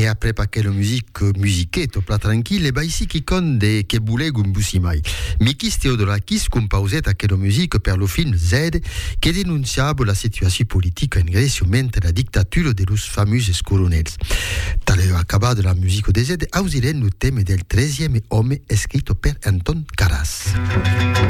E après quella musichetto, pla tranquille, ba ici qui con de che buleg un bussimai. Mi chisteo de la chis con pausetta quella musique per lo film Z che denunciava la situazione politica in Grecia mentre la dittatura dello famosi coronels. Tale acabata la musica de Z, ausirem il tema del 13e uomo scritto per Anton Karas.